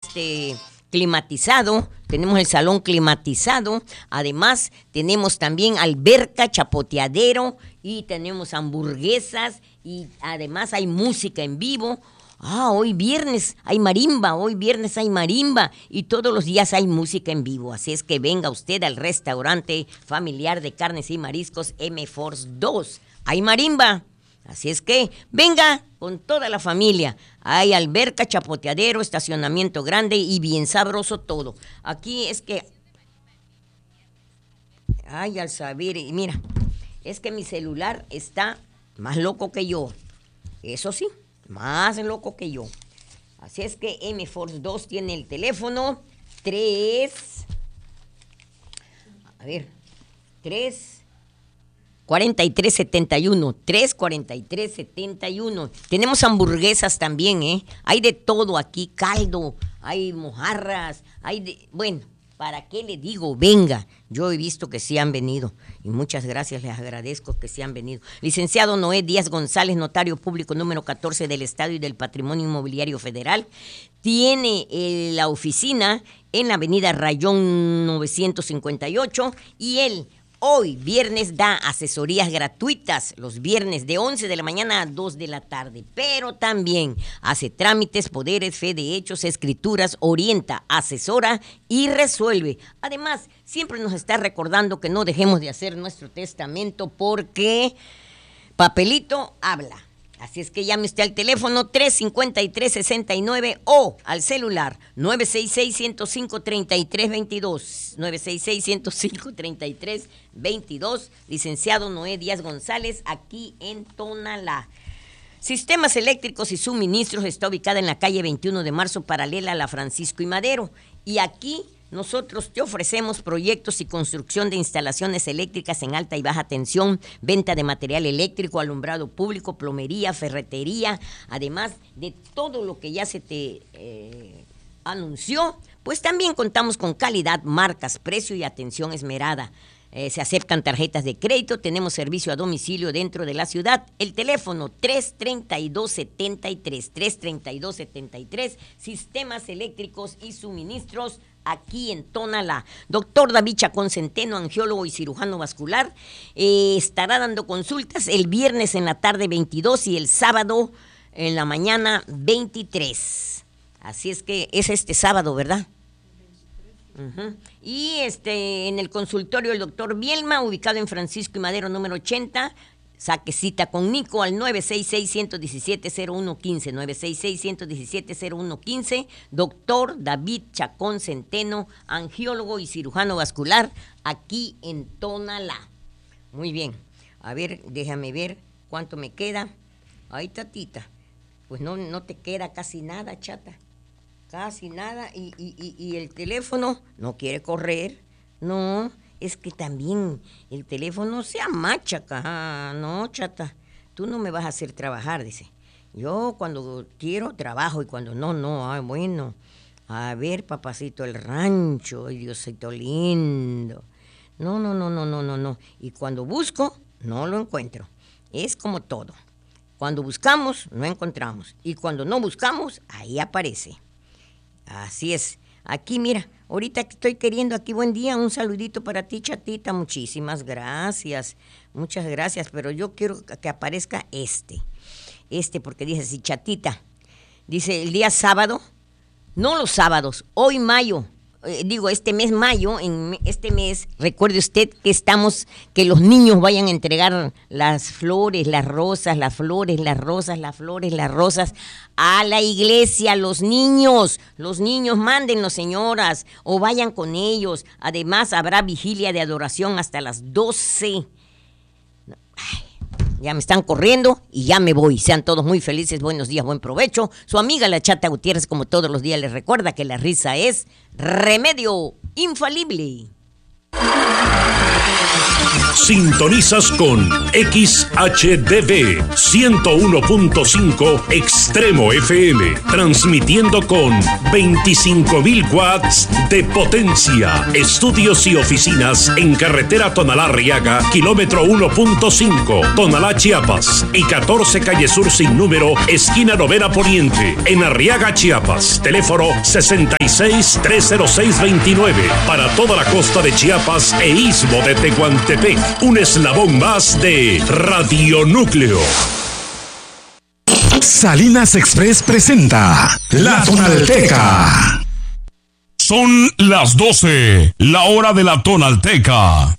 climatizado, tenemos el salón climatizado, además tenemos también alberca, chapoteadero y tenemos hamburguesas y además hay música en vivo. Hoy viernes hay marimba y todos los días hay música en vivo, así es que venga usted al restaurante familiar de carnes y mariscos M-Force 2, hay marimba. Así es que venga con toda la familia. Hay alberca, chapoteadero, estacionamiento grande y bien sabroso todo. Aquí es que... Ay, al saber, mira, es que mi celular está más loco que yo. Eso sí, más loco que yo. Así es que M-Force 2 tiene el teléfono 343-71. Tenemos hamburguesas también, Hay de todo aquí, caldo, hay mojarras, bueno, ¿para qué le digo? Venga, yo he visto que sí han venido y muchas gracias, les agradezco que sí han venido. Licenciado Noé Díaz González, notario público número 14 del Estado y del Patrimonio Inmobiliario Federal, tiene la oficina en la avenida Rayón 958 y él hoy, viernes, da asesorías gratuitas, los viernes de 11 de la mañana a 2 de la tarde, pero también hace trámites, poderes, fe de hechos, escrituras, orienta, asesora y resuelve. Además, siempre nos está recordando que no dejemos de hacer nuestro testamento porque papelito habla. Así es que llame usted al teléfono 353-69 o al celular 966-105-3322. 966-105-3322. Licenciado Noé Díaz González, aquí en Tonalá. Sistemas Eléctricos y Suministros está ubicada en la calle 21 de marzo, paralela a la Francisco y Madero. Y aquí nosotros te ofrecemos proyectos y construcción de instalaciones eléctricas en alta y baja tensión, venta de material eléctrico, alumbrado público, plomería, ferretería, además de todo lo que ya se te anunció, pues también contamos con calidad, marcas, precio y atención esmerada. Se aceptan tarjetas de crédito, tenemos servicio a domicilio dentro de la ciudad. El teléfono 332-73, Sistemas Eléctricos y Suministros, aquí en Tonalá. Doctor David Chacón Centeno, angiólogo y cirujano vascular, estará dando consultas el viernes en la tarde 22 y el sábado en la mañana 23. Así es que es este sábado, ¿verdad? Y en el consultorio el doctor Bielma, ubicado en Francisco y Madero número 80, saque cita con Nico al 966-117-0115, 966-117-0115, doctor David Chacón Centeno, angiólogo y cirujano vascular, aquí en Tonalá. Muy bien, a ver, déjame ver cuánto me queda. Ay, tatita, pues no te queda casi nada, chata. Casi nada, y el teléfono no quiere correr, no, es que también el teléfono se amachaca, no, chata, tú no me vas a hacer trabajar, dice, yo cuando quiero trabajo y cuando no, ay, bueno, a ver, papacito, el rancho, ay, Diosito lindo, no, y cuando busco, no lo encuentro, es como todo, cuando buscamos, no encontramos, y cuando no buscamos, ahí aparece. Así es. Aquí, mira, ahorita que estoy queriendo aquí, buen día, un saludito para ti, chatita, muchísimas gracias, muchas gracias, pero yo quiero que aparezca porque dice así, chatita, dice el día sábado, no los sábados, hoy mayo, este mes mayo, en este mes, recuerde usted que los niños vayan a entregar las flores, las rosas, a la iglesia, los niños, mándenlos, señoras, o vayan con ellos. Además, habrá vigilia de adoración hasta las 12. Ay, ya me están corriendo y ya me voy. Sean todos muy felices, buenos días, buen provecho. Su amiga la Chata Gutiérrez, como todos los días, les recuerda que la risa es remedio infalible. Sintonizas con XHDB 101.5 Extremo. Extremo FM, transmitiendo con 25.000 watts de potencia. Estudios y oficinas en carretera Tonalá-Arriaga, kilómetro 1.5, Tonalá, Chiapas, y 14 calle Sur sin número, esquina Novena Poniente, en Arriaga, Chiapas. Teléfono 66-306-29, para toda la costa de Chiapas e istmo de Tehuantepec. Un eslabón más de Radionúcleo. Salinas Express presenta La Tonalteca. Son las 12, la hora de la Tonalteca.